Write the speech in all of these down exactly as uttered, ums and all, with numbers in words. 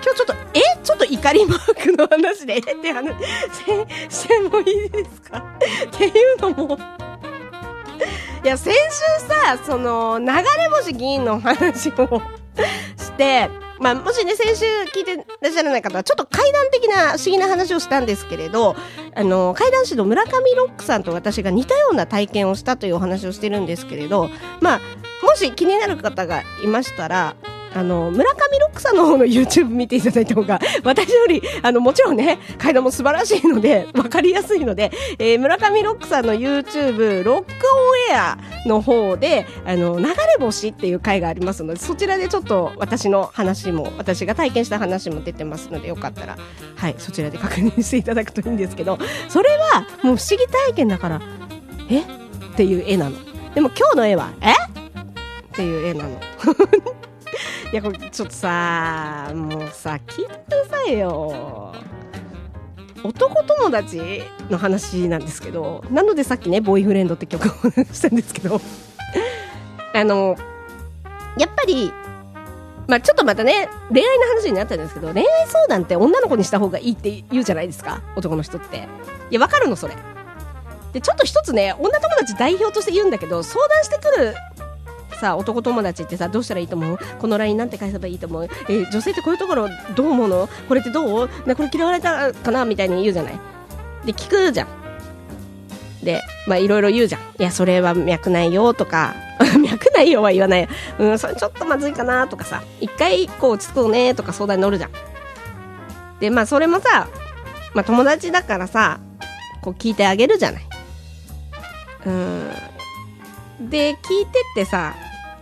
今日ちょっとえちょっと怒りマークの話でって話してもいいですかっていうのもいや先週さその流れ星議員の話をしてまあ、もしね先週聞いてらっしゃらない方はちょっと怪談的な不思議な話をしたんですけれど、あの怪談師の村上ロックさんと私が似たような体験をしたというお話をしてるんですけれど、まあもし気になる方がいましたらあの村上ロックさんの方の YouTube 見ていただいた方が私よりあのもちろんね怪談も素晴らしいので分かりやすいので、えー、村上ロックさんの YouTube ロックオンエアの方であの流れ星っていう回がありますのでそちらでちょっと私の話も私が体験した話も出てますのでよかったらはいそちらで確認していただくといいんですけど、それはもう不思議体験だからえっていう絵なの。でも今日の絵はえっていう絵なのいやこれちょっとさもうさ聞いてくださいよ。男友達の話なんですけど、なのでさっきねボーイフレンドって曲をしたんですけどあのやっぱりまあちょっとまたね恋愛の話になったんですけど、恋愛相談って女の子にした方がいいって言うじゃないですか男の人って。いやわかるのそれで、ちょっと一つね女友達代表として言うんだけど、相談してくるさ男友達ってさどうしたらいいと思う、この ライン なんて返せばいいと思う、えー、女性ってこういうところどう思うの、これってどうな、これ嫌われたかなみたいに言うじゃない。で聞くじゃん。でまあいろいろ言うじゃん。いやそれは脈ないよとか脈ないよは言わない、うんそれちょっとまずいかなとかさ、一回こう落ち着こうねとか相談に乗るじゃん。でまあそれもさ、まあ、友達だからさこう聞いてあげるじゃない。うんで聞いてってさ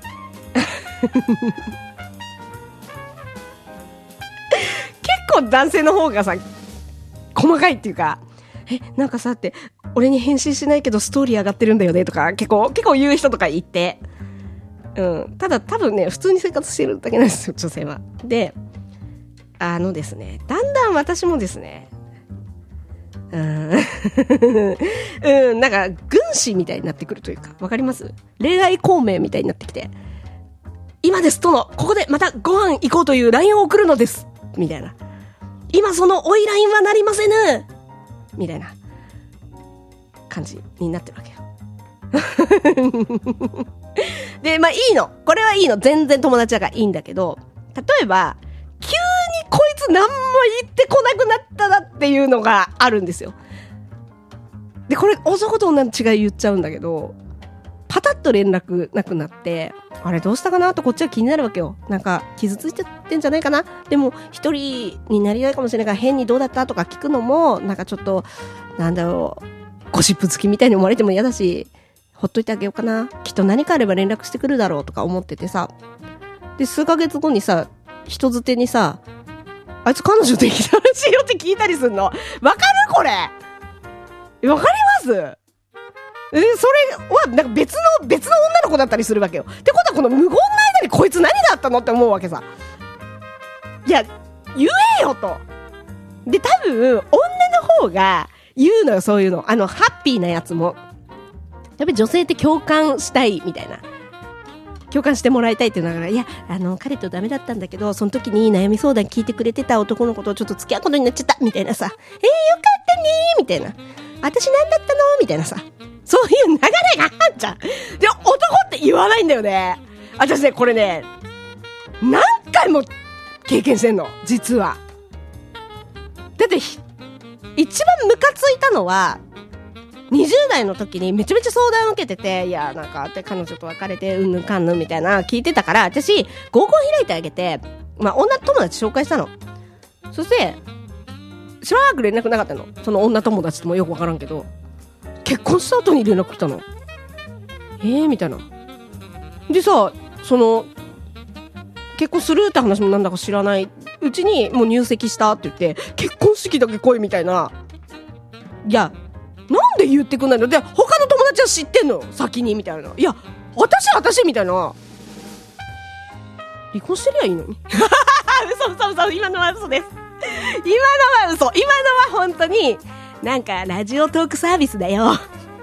結構男性の方がさ細かいっていうか、えなんかさって俺に返信しないけどストーリー上がってるんだよねとか結構結構言う人とかいて、うん、ただ多分ね普通に生活してるだけなんですよ女性は。であのですねだんだん私もですねうん、うん、なんか軍師みたいになってくるというか、わかります？恋愛孔明みたいになってきて、今ですとのここでまたご飯行こうという ライン を送るのですみたいな、今その追い ライン はなりませぬみたいな感じになってるわけよでまあいいの、これはいいの、全然友達だからいいんだけど、例えば急にこいつ何も言ってこなくなったなっていうのがあるんですよ。でこれ男と女の違い言っちゃうんだけど、パタッと連絡なくなってあれどうしたかなとこっちは気になるわけよ。なんか傷ついてってんじゃないかな、でも一人になりたいかもしれないから変にどうだったとか聞くのもなんかちょっとなんだろうゴシップ好きみたいに思われても嫌だし、ほっといてあげようかな、きっと何かあれば連絡してくるだろうとか思っててさ、で数ヶ月後にさ人づてにさあいつ彼女できたらしいよって聞いたりすんの。わかるこれわかります？えそれはなんか別の別の女の子だったりするわけよ。ってことはこの無言の間にこいつ何があったのって思うわけさ。いや言えよと。で多分女の方が言うのよそういうの。あのハッピーなやつもやっぱり女性って共感したいみたいな、共感してもらいたいっていうのだから、いやあの彼とダメだったんだけどその時に悩み相談聞いてくれてた男の子とちょっと付き合うことになっちゃったみたいなさ、えー、よかったねみたいな、私何だったのみたいなさ、そういう流れがあんじゃん。で男って言わないんだよね。私ねこれね何回も経験してんの実は。だって一番ムカついたのはにじゅう代の時にめちゃめちゃ相談を受けてて、いやなんかって彼女と別れてうんぬんかんぬんみたいな聞いてたから、私合コン開いてあげて、まあ女友達紹介したの。そしてしばらく連絡なかったの、その女友達ともよくわからんけど、結婚した後に連絡来たの。えーみたいな。でさその結婚するって話もなんだか知らないうちにもう入籍したって言って結婚式だけ来いみたいな。いやなんで言ってくんないので、他の友達は知ってんの先にみたいな。いや私私みたいな、離婚してりゃいいのに嘘嘘嘘、今のは嘘です今のは嘘、今のは本当になんかラジオトークサービスだよ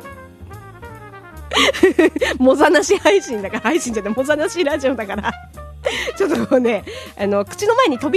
もざなし配信だから、配信じゃないもざなしラジオだからちょっとこうねあの口の前に飛び